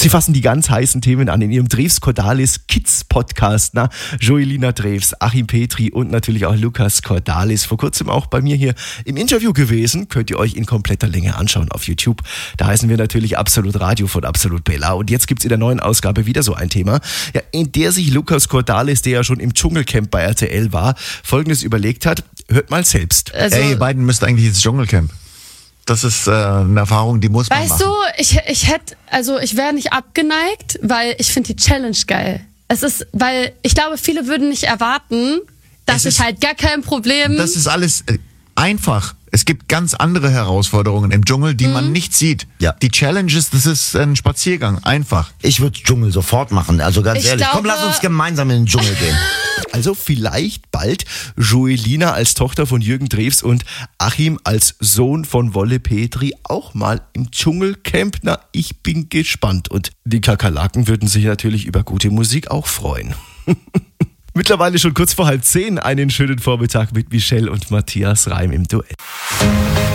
Sie fassen die ganz heißen Themen an in ihrem Drews Cordalis Kids Podcast. Joelina Drews, Achim Petri und natürlich auch Lukas Cordalis. Vor kurzem auch bei mir hier im Interview gewesen. Könnt ihr euch in kompletter Länge anschauen auf YouTube. Da heißen wir natürlich Absolut Radio von Absolut Bella. Und jetzt gibt's in der neuen Ausgabe wieder so ein Thema, ja, in der sich Lukas Cordalis, der ja schon im Dschungelcamp bei RTL war, Folgendes überlegt hat. Hört mal selbst. Also, ihr beiden müsst eigentlich ins Dschungelcamp. Das ist eine Erfahrung, die muss man machen. Weißt du, ich wäre nicht abgeneigt, weil ich finde die Challenge geil. Weil ich glaube, viele würden nicht erwarten, dass ich halt gar kein Problem... Das ist alles einfach. Es gibt ganz andere Herausforderungen im Dschungel, die man nicht sieht. Ja. Die Challenges, das ist ein Spaziergang. Einfach. Ich würde Dschungel sofort machen, also ganz ehrlich. Komm, lass uns gemeinsam in den Dschungel gehen. Also vielleicht bald Joelina als Tochter von Jürgen Drews und Achim als Sohn von Wolle Petri auch mal im Dschungelcamp. Na, ich bin gespannt. Und die Kakerlaken würden sich natürlich über gute Musik auch freuen. Mittlerweile schon kurz vor 9:30, einen schönen Vormittag mit Michelle und Matthias Reim im Duett.